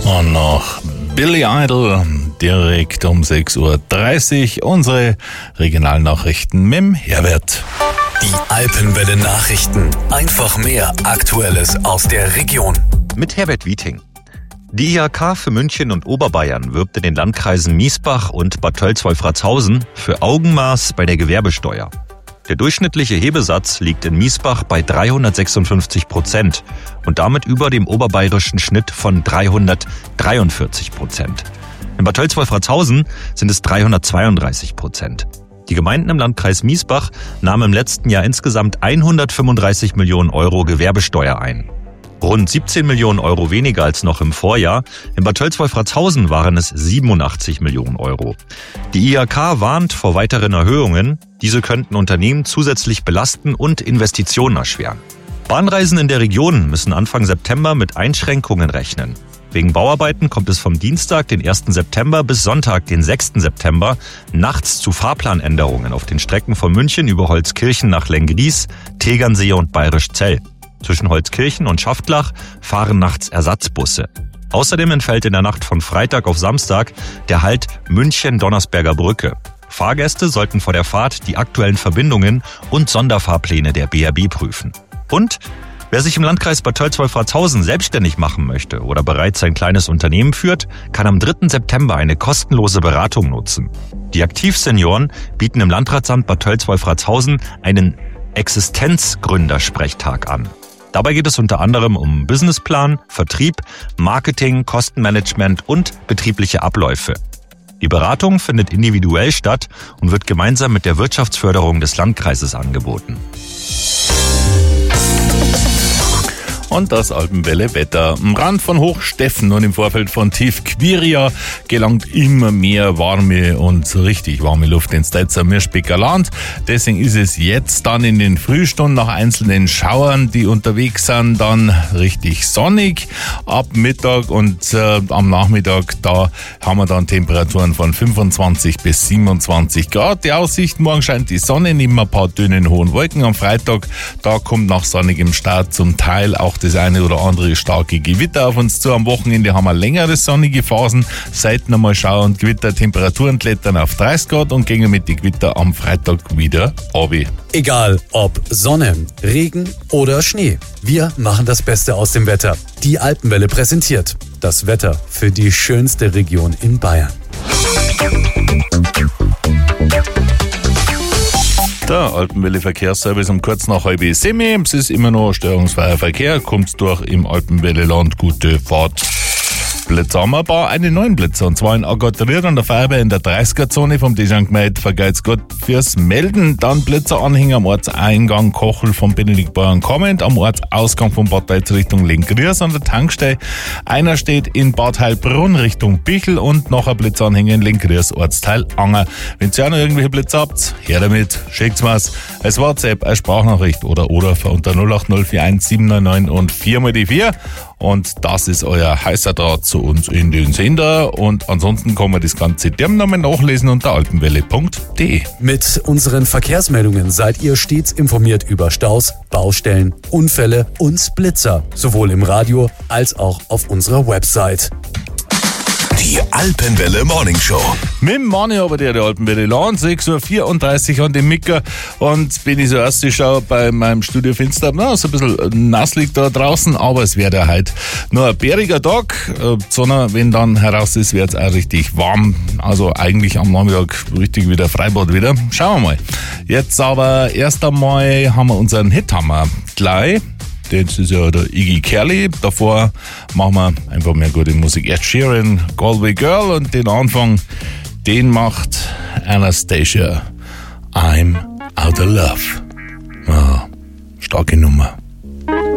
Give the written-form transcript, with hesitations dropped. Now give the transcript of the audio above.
Und noch Billy Idol direkt um 6.30 Uhr. Unsere Regionalnachrichten mit dem Herbert. Die Alpenwelle Nachrichten. Einfach mehr Aktuelles aus der Region. Mit Herbert Wieting. Die IHK für München und Oberbayern wirbt in den Landkreisen Miesbach und Bad Tölz-Wolfratshausen für Augenmaß bei der Gewerbesteuer. Der durchschnittliche Hebesatz liegt in Miesbach bei 356% und damit über dem oberbayerischen Schnitt von 343%. In Bad Tölz-Wolfratshausen sind es 332%. Die Gemeinden im Landkreis Miesbach nahmen im letzten Jahr insgesamt 135 Millionen Euro Gewerbesteuer ein. Rund 17 Millionen Euro weniger als noch im Vorjahr. In Bad Tölz-Wolfratshausen waren es 87 Millionen Euro. Die IHK warnt vor weiteren Erhöhungen. Diese könnten Unternehmen zusätzlich belasten und Investitionen erschweren. Bahnreisen in der Region müssen Anfang September mit Einschränkungen rechnen. Wegen Bauarbeiten kommt es vom Dienstag, den 1. September bis Sonntag, den 6. September, nachts zu Fahrplanänderungen auf den Strecken von München über Holzkirchen nach Lenggries, Tegernsee und Bayerischzell. Zwischen Holzkirchen und Schaftlach fahren nachts Ersatzbusse. Außerdem entfällt in der Nacht von Freitag auf Samstag der Halt München-Donnersberger Brücke. Fahrgäste sollten vor der Fahrt die aktuellen Verbindungen und Sonderfahrpläne der BRB prüfen. Und wer sich im Landkreis Bad Tölz-Wolfratshausen selbstständig machen möchte oder bereits ein kleines Unternehmen führt, kann am 3. September eine kostenlose Beratung nutzen. Die Aktivsenioren bieten im Landratsamt Bad Tölz-Wolfratshausen einen Existenzgründersprechtag an. Dabei geht es unter anderem um Businessplan, Vertrieb, Marketing, Kostenmanagement und betriebliche Abläufe. Die Beratung findet individuell statt und wird gemeinsam mit der Wirtschaftsförderung des Landkreises angeboten. Und das Alpenwelle-Wetter. Am Rand von Hochsteffen und im Vorfeld von Tief Quiria gelangt immer mehr warme und richtig warme Luft ins Teizer Mirschbecker Land. Deswegen ist es jetzt dann in den Frühstunden nach einzelnen Schauern, die unterwegs sind, dann richtig sonnig. Ab Mittag und am Nachmittag, da haben wir dann Temperaturen von 25 bis 27 Grad. Die Aussicht, morgen scheint die Sonne neben ein paar dünnen hohen Wolken. Am Freitag, da kommt nach sonnigem Start zum Teil auch das eine oder andere starke Gewitter auf uns zu. Am Wochenende haben wir längere sonnige Phasen, selten einmal Schauer und Gewitter. Temperaturen klettern auf 30 Grad und gehen mit den Gewitter am Freitag wieder runter. Egal ob Sonne, Regen oder Schnee, wir machen das Beste aus dem Wetter. Die Alpenwelle präsentiert das Wetter für die schönste Region in Bayern. Der Alpenwelle Verkehrsservice um kurz nach 6:30. Es ist immer noch störungsfreier Verkehr, kommt durch im Alpenwelle Land, gute Fahrt. Blitzer haben wir ein paar, einen neuen Blitzer, und zwar in Agateriert an der Feuerwehr in der 30er-Zone vom Deschangemeid. Vergeht's Gott fürs Melden. Dann Blitzeranhänger am Ortseingang Kochel vom Benedikt Beuern kommend, am Ortsausgang von Bad Tölz Richtung Lenggries an der Tankstelle. Einer steht in Bad Heilbrunn Richtung Bichel und noch ein Blitzeranhänger in Lenggries Ortsteil Anger. Wenn ihr auch noch irgendwelche Blitzer habt, her damit, schickt's mir's als WhatsApp, als Sprachnachricht oder unter 08041799 799 und 4x4. Und das ist euer heißer Draht zu uns in den Sender. Und ansonsten kann man das Ganze dem Namen nachlesen unter alpenwelle.de. Mit unseren Verkehrsmeldungen seid ihr stets informiert über Staus, Baustellen, Unfälle und Blitzer. Sowohl im Radio als auch auf unserer Website. Die Alpenwelle Morning Show. Mit dem Manni aber der Alpenwelle Land, 6.34 Uhr an dem Micker. Und bin ich so erst schaue bei meinem Studiofenster, so ein bisschen nass liegt da draußen, aber es wird ja heute nur ein bäriger Tag. Sondern wenn dann heraus ist, wird es auch richtig warm. Also eigentlich am Nachmittag richtig wieder Freibad wieder. Schauen wir mal. Jetzt aber erst einmal haben wir unseren Hithammer gleich. Das ist ja der Iggy Kelly. Davor machen wir einfach mehr gute Musik. Ed Sheeran, Galway Girl, und den Anfang, den macht Anastasia. I'm Out of Love. Starke Nummer.